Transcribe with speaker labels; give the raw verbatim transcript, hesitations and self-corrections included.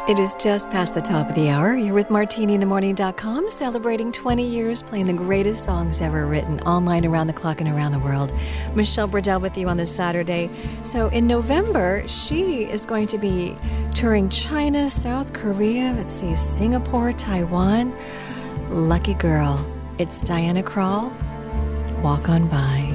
Speaker 1: It is just past the top of the hour. You're with martini in the morning dot com, celebrating twenty years, playing the greatest songs ever written, online, around the clock, and around the world. Michelle Burdell with you on this Saturday. So in November, she is going to be touring China, South Korea, let's see, Singapore, Taiwan. Lucky girl. It's Diana Krall, Walk On By.